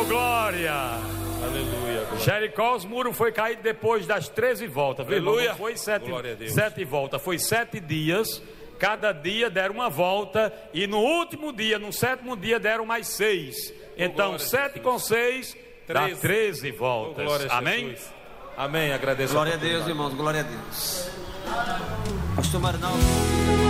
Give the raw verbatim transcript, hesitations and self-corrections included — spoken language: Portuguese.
glória. Aleluia. Glória. Jericó, os muros foi caído depois das treze voltas. Aleluia. Não foi sete, Glória a Deus. sete voltas, foi sete dias. Cada dia deram uma volta. E no último dia, no sétimo dia, deram mais seis. Então, glória, sete Jesus. com seis, dá treze. treze Oh, voltas. glória a Amém? Jesus. Amém. Agradeço. Glória a Deus, irmãos, glória a Deus. Pastor Marinaldo.